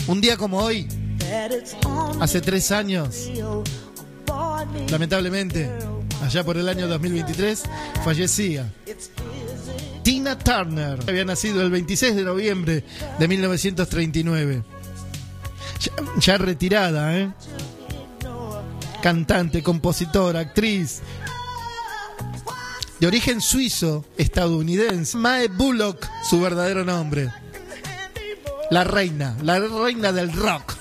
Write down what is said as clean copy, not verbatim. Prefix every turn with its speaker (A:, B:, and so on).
A: Un día como hoy, hace 3 años, lamentablemente, allá por el año 2023, fallecía Tina Turner. Había nacido el 26 de noviembre de 1939. Ya retirada, ¿eh? Cantante, compositora, actriz. De origen suizo, estadounidense. Mae Bullock, su verdadero nombre. La reina del rock.